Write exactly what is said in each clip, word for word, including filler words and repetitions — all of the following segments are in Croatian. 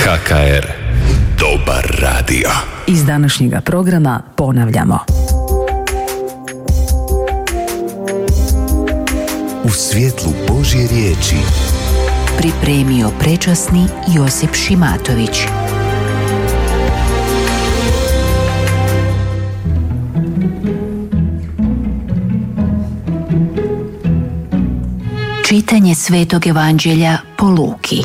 K K R. Dobar radio. Iz današnjega programa ponavljamo. U svjetlu Božje riječi pripremio prečasni Josip Šimatović. Čitanje Svetog Evanđelja po Luki.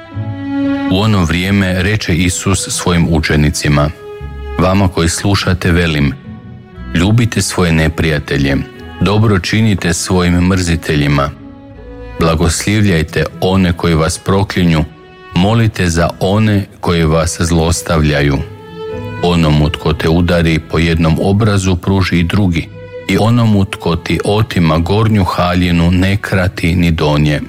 U ono vrijeme reče Isus svojim učenicima: Vama koji slušate velim, ljubite svoje neprijatelje, dobro činite svojim mrziteljima, blagoslivljajte one koji vas proklinju, molite za one koji vas zlostavljaju. Onomu tko te udari po jednom obrazu pruži i drugi, i onomu tko ti otima gornju haljinu ne krati ni donje.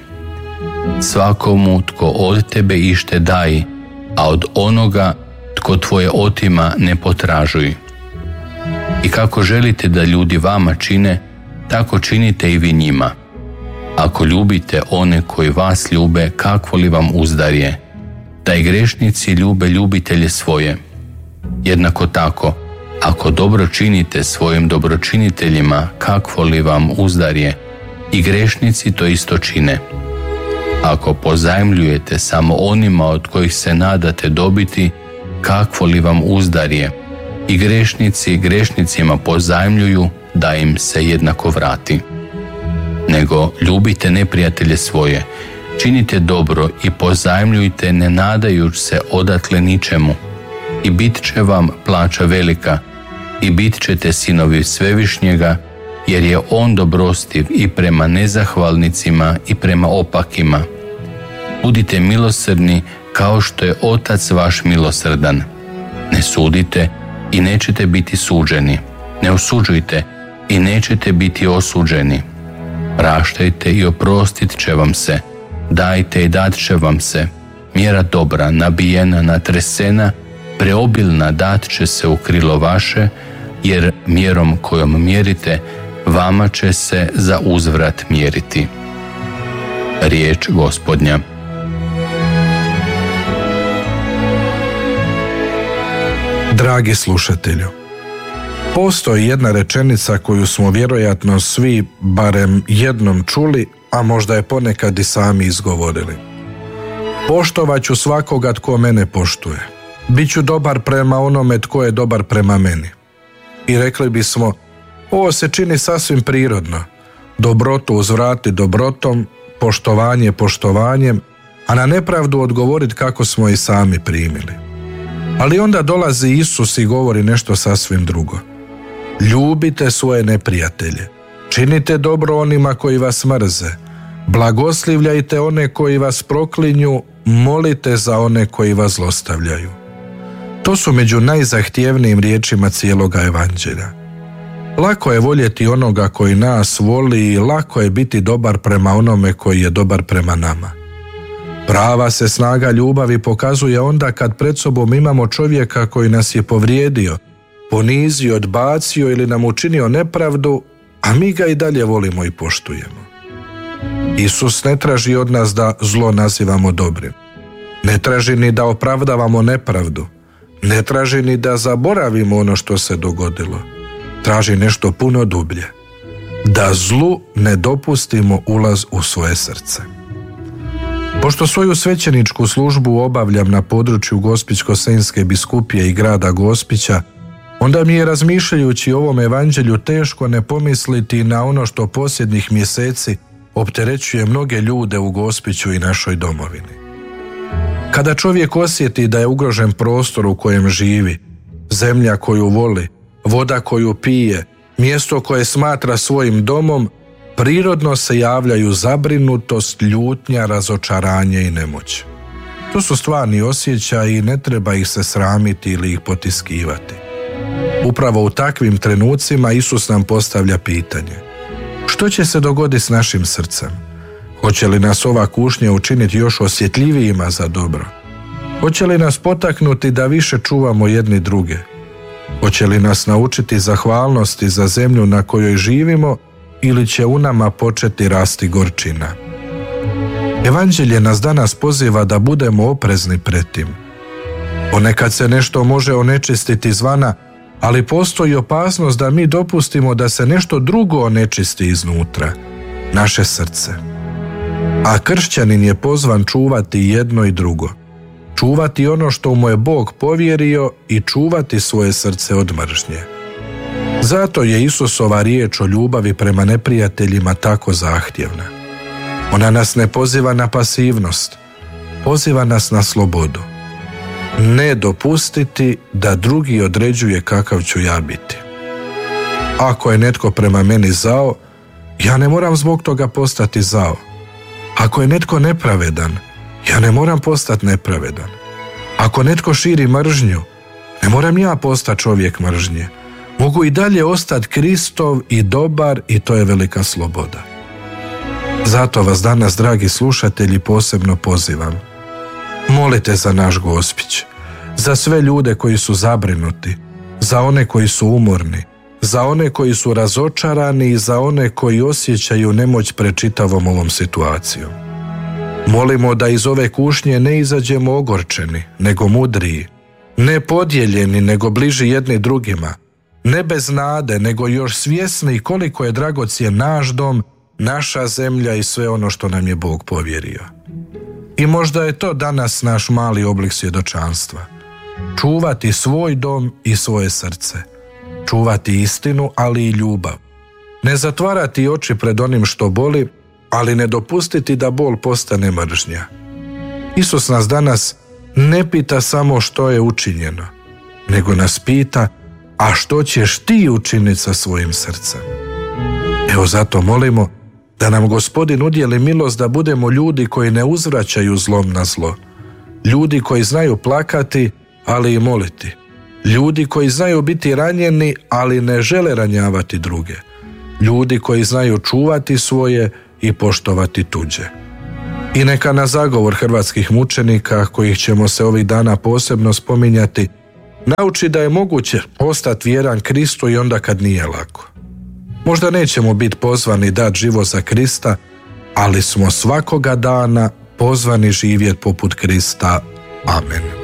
Svakomu tko od tebe ište daji, a od onoga tko tvoje otima ne potražuj. I kako želite da ljudi vama čine, tako činite i vi njima. Ako ljubite one koji vas ljube, kakvo li vam uzdarje? Da i grešnici ljube ljubitelje svoje. Jednako tako, ako dobro činite svojim dobročiniteljima, kakvo li vam uzdarje? I grešnici to isto čine. Ako pozajmljujete samo onima od kojih se nadate dobiti, kakvo li vam uzdarje? I grešnici grešnicima pozajmljuju, da im se jednako vrati. Nego ljubite neprijatelje svoje, činite dobro i pozajmljujte ne nadajući se odatle ničemu. I bit će vam plaća velika, i bit ćete sinovi Svevišnjega, jer je on dobrostiv i prema nezahvalnicima i prema opakima. Budite milosrdni kao što je Otac vaš milosrdan. Ne sudite i nećete biti suđeni. Ne osuđujte i nećete biti osuđeni. Praštajte i oprostit će vam se. Dajte i dat će vam se. Mjera dobra, nabijena, natresena, preobilna dat će se u krilo vaše, jer mjerom kojom mjerite, vama će se za uzvrat mjeriti. Riječ Gospodnja. Dragi slušatelju, postoji jedna rečenica koju smo vjerojatno svi barem jednom čuli, a možda je ponekad i sami izgovorili. Poštovat ću svakoga tko mene poštuje. Biću dobar prema onome tko je dobar prema meni. I rekli bismo, ovo se čini sasvim prirodno. Dobrotu uzvrati dobrotom, poštovanje poštovanjem, a na nepravdu odgovoriti kako smo i sami primili. Ali onda dolazi Isus i govori nešto sasvim drugo. Ljubite svoje neprijatelje, činite dobro onima koji vas mrze, blagoslivljajte one koji vas proklinju, molite za one koji vas zlostavljaju. To su među najzahtjevnijim riječima cijeloga evanđelja. Lako je voljeti onoga koji nas voli i lako je biti dobar prema onome koji je dobar prema nama. Prava se snaga ljubavi pokazuje onda kad pred sobom imamo čovjeka koji nas je povrijedio, ponizio, odbacio ili nam učinio nepravdu, a mi ga i dalje volimo i poštujemo. Isus ne traži od nas da zlo nazivamo dobrim. Ne traži ni da opravdavamo nepravdu. Ne traži ni da zaboravimo ono što se dogodilo. Traži nešto puno dublje. Da zlu ne dopustimo ulaz u svoje srce. Pošto svoju svećeničku službu obavljam na području Gospićko-senjske biskupije i grada Gospića, onda mi je, razmišljajući o ovom evanđelju, teško ne pomisliti na ono što posljednjih mjeseci opterećuje mnoge ljude u Gospiću i našoj domovini. Kada čovjek osjeti da je ugrožen prostor u kojem živi, zemlja koju voli, voda koju pije, mjesto koje smatra svojim domom, prirodno se javljaju zabrinutost, ljutnja, razočaranje i nemoć. To su stvarni osjećaji i ne treba ih se sramiti ili ih potiskivati. Upravo u takvim trenucima Isus nam postavlja pitanje: što će se dogoditi s našim srcem? Hoće li nas ova kušnja učiniti još osjetljivijima za dobro? Hoće li nas potaknuti da više čuvamo jedni druge? Hoće li nas naučiti zahvalnosti za zemlju na kojoj živimo ili će u nama početi rasti gorčina? Evanđelje nas danas poziva da budemo oprezni pred tim, Ponekad se nešto može onečistiti izvana, ali postoji opasnost da mi dopustimo da se nešto drugo onečisti iznutra, naše srce. A kršćanin je pozvan čuvati jedno i drugo. Čuvati ono što mu je Bog povjerio i čuvati svoje srce od mržnje. Zato je Isusova riječ o ljubavi prema neprijateljima tako zahtjevna. Ona nas ne poziva na pasivnost, poziva nas na slobodu. Ne dopustiti da drugi određuje kakav ću ja biti. Ako je netko prema meni zao, ja ne moram zbog toga postati zao. Ako je netko nepravedan, ja ne moram postati nepravedan. Ako netko širi mržnju, ne moram ja postati čovjek mržnje. Mogu i dalje ostati Kristov i dobar i to je velika sloboda. Zato vas danas, dragi slušatelji, posebno pozivam. Molite za naš Gospić, za sve ljude koji su zabrinuti, za one koji su umorni, za one koji su razočarani i za one koji osjećaju nemoć pred čitavom ovom situacijom. Molimo da iz ove kušnje ne izađemo ogorčeni, nego mudriji, ne podijeljeni, nego bliži jedni drugima, ne bez nade, nego još svjesni koliko je dragocjen naš dom, naša zemlja i sve ono što nam je Bog povjerio. I možda je to danas naš mali oblik svjedočanstva. Čuvati svoj dom i svoje srce. Čuvati istinu, ali i ljubav. Ne zatvarati oči pred onim što boli, ali ne dopustiti da bol postane mržnja. Isus nas danas ne pita samo što je učinjeno, nego nas pita, a što ćeš ti učiniti sa svojim srcem? Evo zato molimo da nam Gospodin udjeli milost da budemo ljudi koji ne uzvraćaju zlom na zlo. Ljudi koji znaju plakati, ali i moliti. Ljudi koji znaju biti ranjeni, ali ne žele ranjavati druge. Ljudi koji znaju čuvati svoje i poštovati tuđe. I neka na zagovor hrvatskih mučenika, kojih ćemo se ovih dana posebno spominjati, nauči da je moguće ostati vjeran Kristu i onda kad nije lako. Možda nećemo biti pozvani dati život za Krista, ali smo svakoga dana pozvani živjeti poput Krista. Amen.